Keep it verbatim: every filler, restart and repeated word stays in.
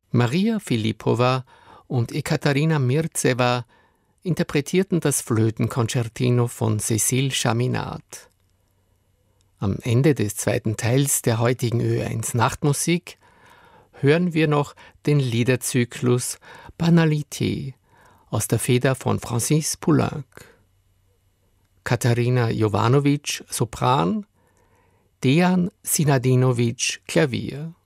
Maria Filipowa und Ekaterina Mirzewa interpretierten das Flötenkonzertino von Cécile Chaminade. Am Ende des zweiten Teils der heutigen Ö eins Nachtmusik hören wir noch den Liederzyklus Banalité aus der Feder von Francis Poulenc. Katarina Jovanovic, Sopran, Dejan Sinadinovic, Klavier.